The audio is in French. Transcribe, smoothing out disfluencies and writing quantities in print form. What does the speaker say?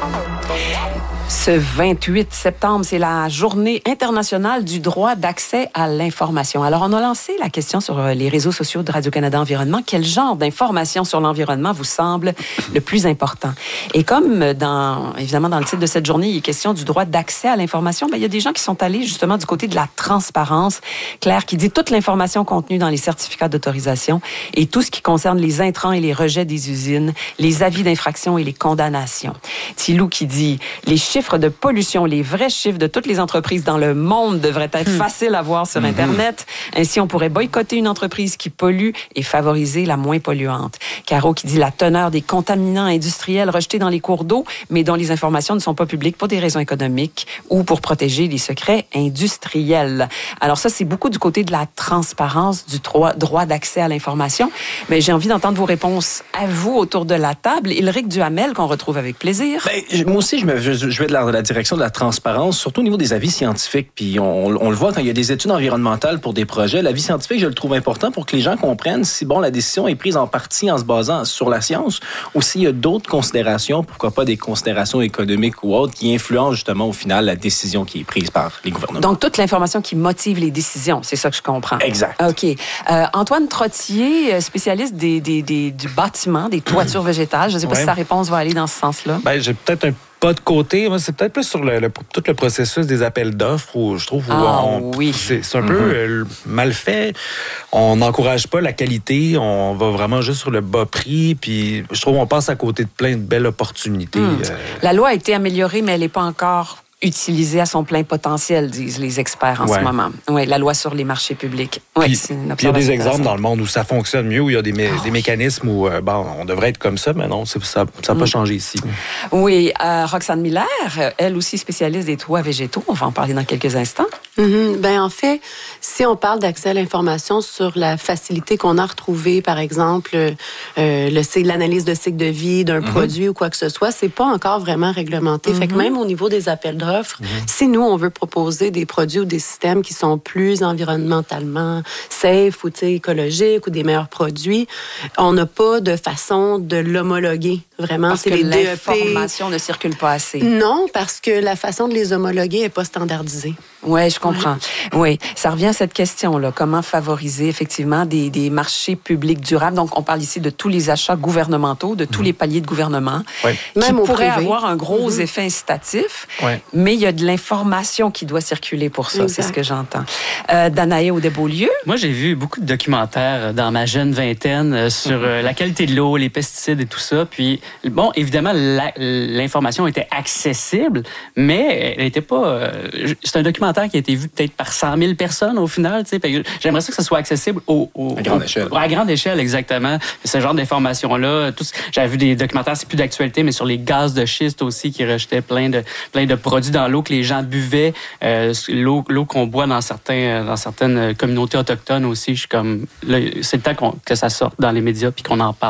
Ce 28 septembre, c'est la journée internationale du droit d'accès à l'information. Alors, on a lancé la question sur les réseaux sociaux de Radio-Canada Environnement. Quel genre d'information sur l'environnement vous semble le plus important? Et comme, évidemment, dans le titre de cette journée, il est question du droit d'accès à l'information, il y a des gens qui sont allés justement du côté de la transparence. Claire qui dit toute l'information contenue dans les certificats d'autorisation et tout ce qui concerne les intrants et les rejets des usines, les avis d'infraction et les condamnations. Thilou qui dit les chiffres de pollution, les vrais chiffres de toutes les entreprises dans le monde devraient être faciles à voir sur Internet. Ainsi, on pourrait boycotter une entreprise qui pollue et favoriser la moins polluante. Caro qui dit la teneur des contaminants industriels rejetés dans les cours d'eau, mais dont les informations ne sont pas publiques pour des raisons économiques ou pour protéger les secrets industriels. Alors ça, c'est beaucoup du côté de la transparence, du droit d'accès à l'information. Mais j'ai envie d'entendre vos réponses à vous autour de la table. Ylric Duhamel, qu'on retrouve avec plaisir. Moi aussi, je vais de la direction de la transparence, surtout au niveau des avis scientifiques. Puis on le voit quand il y a des études environnementales pour des projets. L'avis scientifique, je le trouve important pour que les gens comprennent si la décision est prise en partie en se basant sur la science ou s'il y a d'autres considérations, pourquoi pas des considérations économiques ou autres, qui influencent justement au final la décision qui est prise par les gouvernements. Donc, toute l'information qui motive les décisions, c'est ça que je comprends. Exact. OK. Antoine Trottier, spécialiste du bâtiment, des toitures végétales. Je ne sais pas si sa réponse va aller dans ce sens-là. J'ai peut-être un pas de côté. Moi, c'est peut-être plus sur tout le processus des appels d'offres où je trouve c'est un peu mal fait. On n'encourage pas la qualité. On va vraiment juste sur le bas prix. Puis je trouve qu'on passe à côté de plein de belles opportunités. La loi a été améliorée, mais elle n'est pas encore utilisée à son plein potentiel, disent les experts en ce moment. Oui, la loi sur les marchés publics. Puis il y a des exemples dans le monde où ça fonctionne mieux, où il y a des mécanismes où on devrait être comme ça, mais non, ça n'a pas changé ici. Oui, Roxane Miller, elle aussi spécialiste des toits végétaux. On va en parler dans quelques instants. En fait, si on parle d'accès à l'information sur la facilité qu'on a retrouvée, par exemple, l'analyse de cycle de vie d'un produit ou quoi que ce soit, c'est pas encore vraiment réglementé. Fait que même au niveau des appels d'offres, si nous, on veut proposer des produits ou des systèmes qui sont plus environnementalement safe ou écologiques ou des meilleurs produits, on n'a pas de façon de l'homologuer. Vraiment, parce c'est que les l'information ne circule pas assez. Non, parce que la façon de les homologuer n'est pas standardisée. Oui, je comprends. Oui, ça revient à cette question-là. Comment favoriser effectivement des marchés publics durables? Donc, on parle ici de tous les achats gouvernementaux, de tous les paliers de gouvernement, qui même pourraient avoir un gros effet incitatif, mais il y a de l'information qui doit circuler pour ça. C'est ce que j'entends. Danae Audet-Beaulieu? Moi, j'ai vu beaucoup de documentaires dans ma jeune vingtaine sur la qualité de l'eau, les pesticides et tout ça. Puis, bon, évidemment, l'information était accessible, mais elle n'était pas... c'est un documentaire qui a été vu peut-être par 100 000 personnes au final. J'aimerais ça que ça soit accessible à grande échelle. À grande échelle, exactement. Ce genre d'informations-là. J'avais vu des documentaires, c'est plus d'actualité, mais sur les gaz de schiste aussi qui rejetaient plein de produits dans l'eau que les gens buvaient. L'eau qu'on boit dans certaines communautés autochtones aussi. Je suis comme, là, c'est le temps que ça sorte dans les médias puis qu'on en parle.